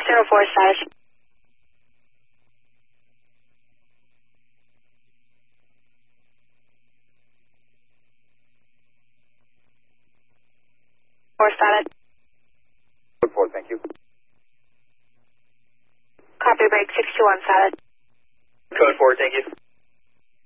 604 status. Four status. Code 4, thank you. Copy break 621 status. Code 4, thank you.